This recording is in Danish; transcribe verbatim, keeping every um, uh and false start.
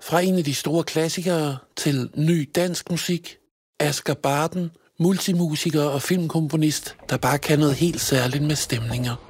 Fra en af de store klassikere til ny dansk musik. Asger Barden, multimusiker og filmkomponist, der bare kan noget helt særligt med stemninger.